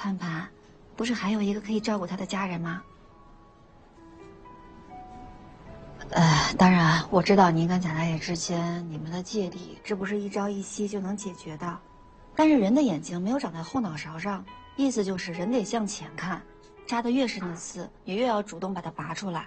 潘潘，不是还有一个可以照顾他的家人吗？当然，我知道您跟贾大爷之间你们的芥蒂，这不是一朝一夕就能解决的。但是人的眼睛没有长在后脑勺上，意思就是人得向前看，扎得越深的刺，也越要主动把它拔出来。